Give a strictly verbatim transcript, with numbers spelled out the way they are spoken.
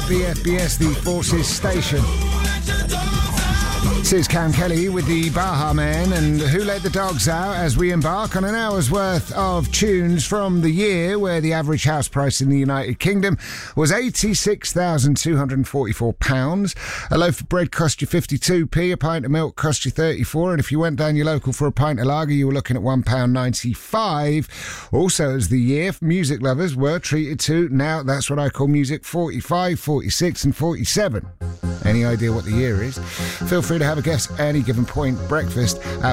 B F B S, the Forces Station. This is Cam Kelly with the Baha Men and Who Let the Dogs Out as we embark on an hour's worth of tunes from the year where the average house price in the United Kingdom was eighty-six thousand two hundred forty-four pounds. A loaf of bread cost you fifty-two p, a pint of milk cost you thirty-four, and if you went down your local for a pint of lager, you were looking at one pound ninety-five. Also, as the year, music lovers were treated to, now that's what I call music, forty-five, forty-six and forty-seven. Any idea what the year is? Feel free to have a guess at any given point. Breakfast at